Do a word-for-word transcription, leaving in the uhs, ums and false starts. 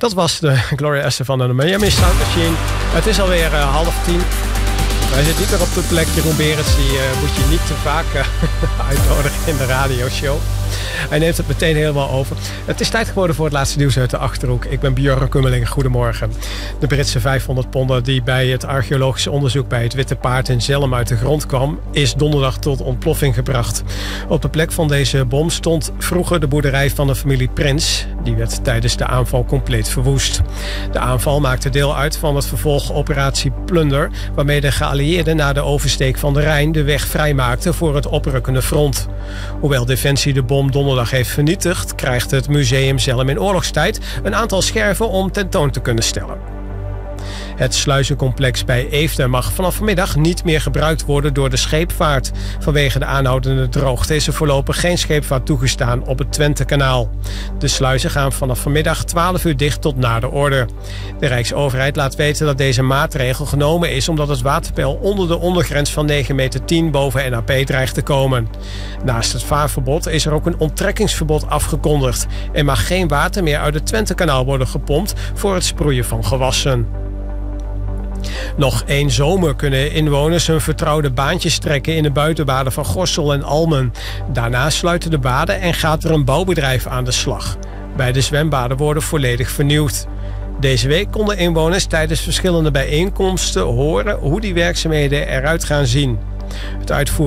Dat was de Gloria Estefan en de Miami Sound Machine. Het is alweer uh, half tien. Wij zitten niet meer op de plek. Jeroen Berends, die uh, moet je niet te vaak uh, uitnodigen in de radioshow. Hij neemt het meteen helemaal over. Het is tijd geworden voor het laatste nieuws uit de Achterhoek. Ik ben Björn Kummeling. Goedemorgen. De Britse vijfhonderd ponder die bij het archeologisch onderzoek bij het Witte Paard in Zelhem uit de grond kwam, is donderdag tot ontploffing gebracht. Op de plek van deze bom stond vroeger de boerderij van de familie Prins. Die werd tijdens de aanval compleet verwoest. De aanval maakte deel uit van het vervolg operatie Plunder, waarmee de geallieerden na de oversteek van de Rijn de weg vrijmaakten voor het oprukkende front. Hoewel Defensie de bom donderdag heeft vernietigd, krijgt het museum Zelhem in oorlogstijd een aantal scherven om tentoon te kunnen stellen. Het sluizencomplex bij Eefde mag vanaf vanmiddag niet meer gebruikt worden door de scheepvaart. Vanwege de aanhoudende droogte is er voorlopig geen scheepvaart toegestaan op het Twentekanaal. De sluizen gaan vanaf vanmiddag twaalf uur dicht tot na de orde. De Rijksoverheid laat weten dat deze maatregel genomen is omdat het waterpeil onder de ondergrens van negen meter tien boven N A P dreigt te komen. Naast het vaarverbod is er ook een onttrekkingsverbod afgekondigd. Er mag geen water meer uit het Twentekanaal worden gepompt voor het sproeien van gewassen. Nog één zomer kunnen inwoners hun vertrouwde baantjes trekken in de buitenbaden van Gorssel en Almen. Daarna sluiten de baden en gaat er een bouwbedrijf aan de slag. Beide zwembaden worden volledig vernieuwd. Deze week konden inwoners tijdens verschillende bijeenkomsten horen hoe die werkzaamheden eruit gaan zien. Het uitvoeren